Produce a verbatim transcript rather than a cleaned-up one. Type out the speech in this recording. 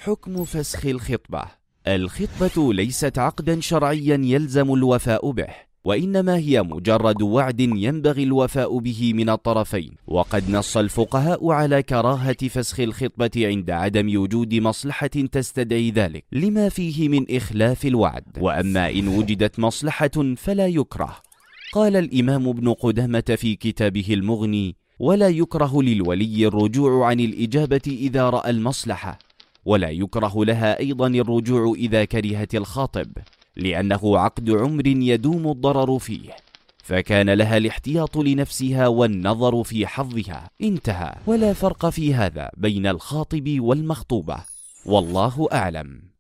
حكم فسخ الخطبة. الخطبة ليست عقدا شرعيا يلزم الوفاء به، وإنما هي مجرد وعد ينبغي الوفاء به من الطرفين. وقد نص الفقهاء على كراهة فسخ الخطبة عند عدم وجود مصلحة تستدعي ذلك لما فيه من إخلاف الوعد، وأما إن وجدت مصلحة فلا يكره. قال الإمام ابن قدامة في كتابه المغني: ولا يكره للولي الرجوع عن الإجابة إذا رأى المصلحة، ولا يكره لها أيضا الرجوع إذا كرهت الخاطب، لأنه عقد عمر يدوم الضرر فيه، فكان لها الاحتياط لنفسها والنظر في حظها. انتهى. ولا فرق في هذا بين الخاطب والمخطوبة، والله أعلم.